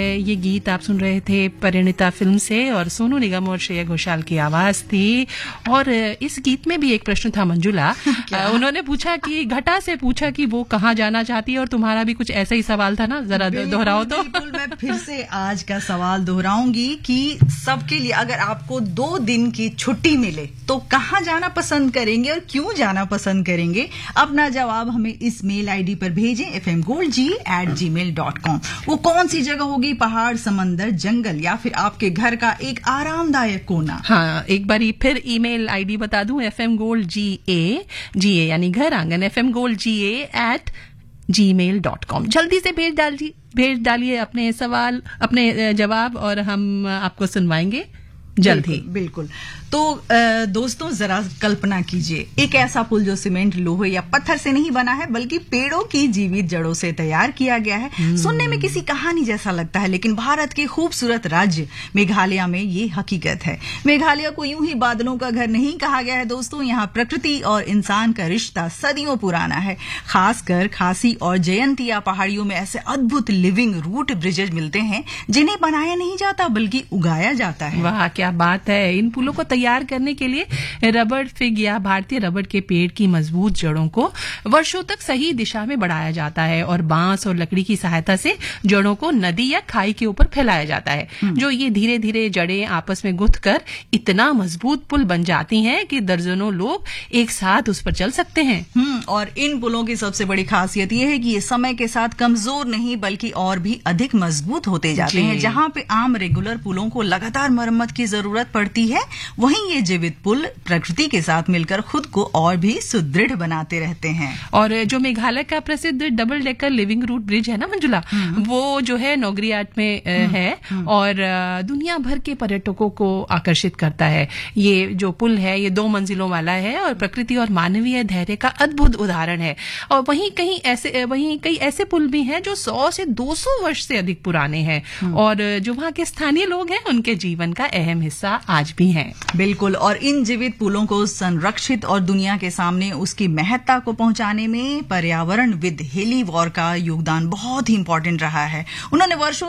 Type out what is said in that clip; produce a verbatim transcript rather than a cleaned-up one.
ये गीत आप सुन रहे थे परिणीता फिल्म से और सोनू निगम और श्रेया घोषाल की आवाज थी। और इस गीत में भी एक प्रश्न था मंजुला। उन्होंने पूछा कि घटा से पूछा कि वो कहाँ जाना चाहती है, और तुम्हारा भी कुछ ऐसा ही सवाल था ना, जरा दोहराओ तो। बिल्कुल, मैं फिर से आज का सवाल दोहराऊंगी कि सबके लिए अगर आपको दो दिन की छुट्टी मिले तो कहाँ जाना पसंद करेंगे और क्यों जाना पसंद करेंगे? अपना जवाब हमें इस मेल आईडी पर भेजें एफ एम गोल्ड जी एट जी मेल डॉट कॉम। वो कौन सी जगह होगी? पहाड़, समंदर, जंगल या फिर आपके घर का एक आरामदायक कोना? हाँ, एक बारी फिर ईमेल आईडी बता दूं, एफ एम गोल्ड जी ए जी ए यानी घर आंगन एफ एम गोल्ड जी ए एट जी मेल डॉट कॉम। जल्दी से भेज डालिए भेज डालिए अपने सवाल, अपने जवाब, और हम आपको सुनवाएंगे जल्द ही। बिल्कुल, बिल्कुल। तो दोस्तों, जरा कल्पना कीजिए एक ऐसा पुल जो सीमेंट, लोहे या पत्थर से नहीं बना है बल्कि पेड़ों की जीवित जड़ों से तैयार किया गया है। सुनने में किसी कहानी जैसा लगता है, लेकिन भारत के खूबसूरत राज्य मेघालय में ये हकीकत है। मेघालय को यूं ही बादलों का घर नहीं कहा गया है दोस्तों, यहाँ प्रकृति और इंसान का रिश्ता सदियों पुराना है। खासकर खासी और जयंतिया पहाड़ियों में ऐसे अद्भुत लिविंग रूट ब्रिजेज मिलते हैं जिन्हें बनाया नहीं जाता बल्कि उगाया जाता है। वाह, क्या बात है। इन पुलों को तैयार करने के लिए रबड़ फिग या भारतीय रबड़ के पेड़ की मजबूत जड़ों को वर्षों तक सही दिशा में बढ़ाया जाता है और बांस और लकड़ी की सहायता से जड़ों को नदी या खाई के ऊपर फैलाया जाता है, जो ये धीरे धीरे जड़ें आपस में गुथ कर इतना मजबूत पुल बन जाती हैं कि दर्जनों लोग एक साथ उस पर चल सकते हैं। हम्म और इन पुलों की सबसे बड़ी खासियत यह है कि ये समय के साथ कमजोर नहीं बल्कि और भी अधिक मजबूत होते जाते हैं। जहां पे आम रेगुलर पुलों को लगातार मरम्मत की जरूरत पड़ती है, वहीं ये जीवित पुल प्रकृति के साथ मिलकर खुद को और भी सुदृढ़ बनाते रहते हैं। और जो मेघालय का प्रसिद्ध double decker living root bridge है ना मंजुला, वो जो है नोगरियाट में है और दुनिया भर के पर्यटकों को आकर्षित करता है। ये जो पुल है ये दो मंजिलों वाला है और प्रकृति और मानवीय धैर्य का अद्भुत उदाहरण है। और वहीं कहीं ऐसे वहीं कई ऐसे पुल भी हैं जो सौ से दो सौ वर्ष से अधिक पुराने हैं और जो वहाँ के स्थानीय लोग हैं उनके जीवन का अहम हिस्सा आज भी है। बिल्कुल, और इन जीवित पुलों को संरक्षित और दुनिया के सामने उसकी महत्ता को पहुंचाने में पर्यावरणविद हेली वॉर का योगदान बहुत ही इंपॉर्टेंट रहा है। उन्होंने वर्षों